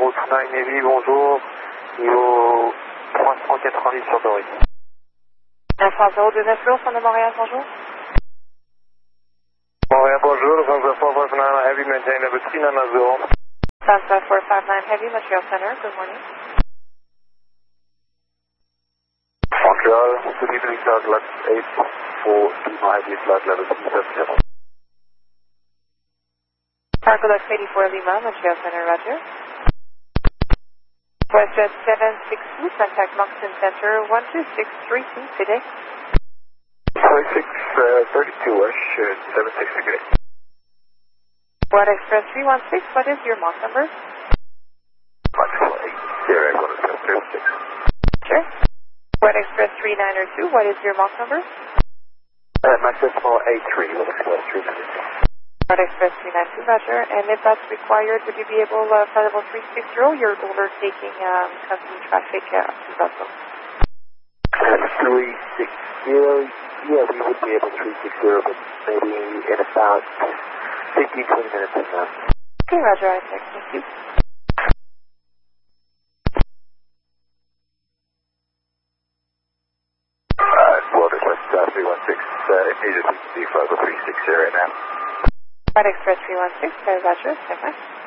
route 9 Navy, bonjour. Niveau 390 sur Doris. Alpha 029 from the Montréal, bonjour. Montréal, bonjour. November 459 Heavy, maintain level 390. Alpha 459 Heavy, Montreal Center, good morning. Montreal, good evening, South Lux 84 Heavy, flight level 370. Park Lux 84 Lima, Montreal Center, roger. WestJet 762, contact Moncton Center 12632 today. 2632 West, 76 again. Watt Express 316, what is your Mach number? Maxwell 80, going to 736. Sure. Watt Express 3902, what is your Mach number? Maxwell 83, Watt Express 392. Watt Express 392, roger. And if that's required, would you be able, flight level 360, you're overtaking company traffic to Brussels? 360, yeah, we would be able to 360, but maybe in about 15, 20 minutes from now. Okay, roger, I check. Thank you. Well, this was 316, immediately flight level 360 right now. Watt Express 316, roger, stand by.